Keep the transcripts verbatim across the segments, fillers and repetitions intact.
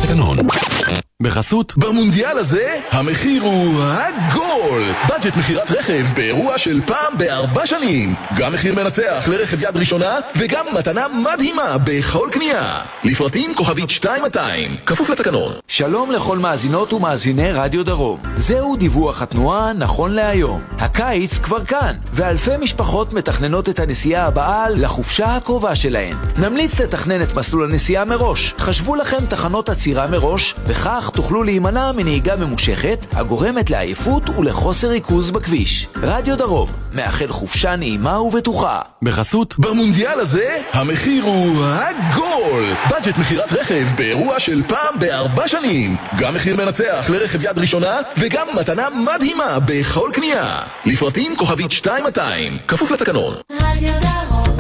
לתקנון. בחסות במונדיאל הזה המחיר הוא הגול. בדג'ט מחירת רכב באירוע של פעם בארבע שנים. גם מחיר מנצח לרכב יד ראשונה וגם מתנה מדהימה בכל קנייה. לפרטים כוכבית שתיים מאתיים, כפוף לתקנון. שלום לכל מאזינות ומאזיני רדיו דרום. זהו דיווח התנועה נכון להיום. הקיץ כבר כאן, ואלפי משפחות מתכננות את הנסיעה הבאה לחופשה הקרובה שלהן. נמליץ לתכנן את מסלול הנסיעה מראש. חשבו לכם תחנות עצירה מראש, וכך תוכלו להימנע מנהיגה ממושכת הגורמת לעייפות ולחוסר ריכוז בכביש. רדיו דרום, מאחל חופשה נעימה ובטוחה. בחסות במונדיאל הזה המחיר הוא הגול. בדג'ט מחירת רכב באירוע של פעם בארבע שנים. גם מחיר מנצח לרכב יד ראשונה וגם מתנה מדהימה בכל קנייה. לפרטים כוכבית שתיים מאתיים, כפוף לתקנון. רדיו דרום.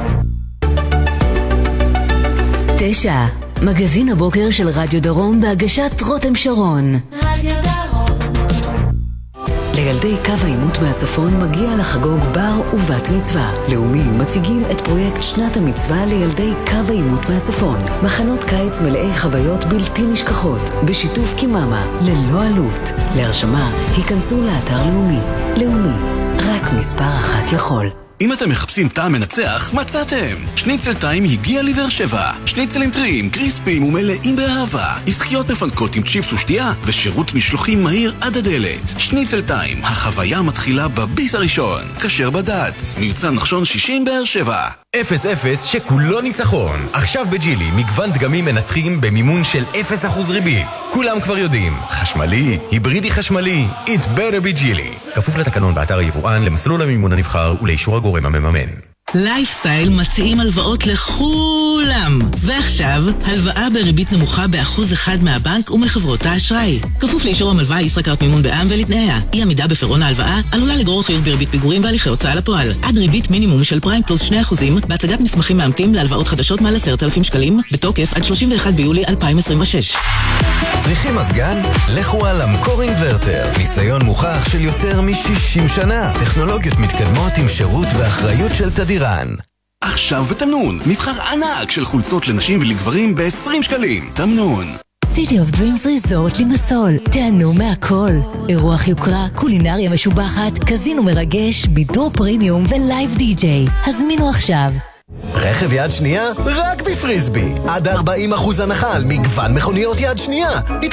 תשע, מגזין הבוקר של רדיו דרום בהגשת רותם שרון. רדיו דרום. לילדי קו העימות מהצפון מגיע לחגוג בר ובת מצווה. לאומי מציגים את פרויקט שנת המצווה לילדי קו העימות מהצפון. מחנות קיץ מלאי חוויות בלתי נשכחות, בשיתוף קיממה, ללא עלות. להרשמה, היכנסו לאתר לאומי. לאומי, רק מספר אחת יכול. אם אתם מחפשים טעם מנצח, מצאתם! שניצל טיים הגיע לבאר שבע. שניצלים טריים, קריספיים ומלאים באהבה. עסקיות מפנקות עם צ'יפס ושתייה, ושירות משלוחים מהיר עד הדלת. שניצל טיים, החוויה מתחילה בביס הראשון. כשר בד"ץ, מבצע נחשון שישים באר שבע. אפס אפס שכולו ניצחון. עכשיו בג'ילי, מגוון דגמים מנצחים במימון של אפס אחוז ריבית. כולם כבר יודעים, חשמלי, היברידי חשמלי, it better be ג'ילי. כפוף לתקנון באתר היבואן, למסלול המימון הנבחר ולאישור הגורם המממן. לייפסטייל מציעים הלוואות לכולם. ועכשיו, הלוואה בריבית נמוכה באחוז אחד מהבנק ומחברות האשראי. כפוף לאישור המלווה ישראכרט מימון בע"מ ולתנאיה. אי עמידה בפירעון ההלוואה עלולה לגרור חיוב בריבית פיגורים והליכי הוצאה לפועל. עד ריבית מינימום של פריים פלוס שני אחוזים בהצגת מסמכים מאמתים להלוואות חדשות מעל עשרת אלפים שקלים, בתוקף עד שלושים ואחד ביולי אלפיים עשרים ושש. צריכים מזגן? לכו על המקור אינברטר. ניסיון מוכח של יותר מ-שישים שנה. טכנולוגיות מתקדמות עם שירות ואחריות של תדירן. עכשיו בתמנון, מבחר ענק של חולצות לנשים ולגברים ב-עשרים שקלים. תמנון. City of Dreams Resort לימסול, תענו מהכל. אירוח יוקרה, קולינריה משובחת, קזינו מרגש, בידור פרימיום ולייב די-ג'יי. הזמינו עכשיו. רכב יד שנייה? רק בפריסבי. עד ארבעים אחוז הנחה על מגוון מכוניות יד שנייה.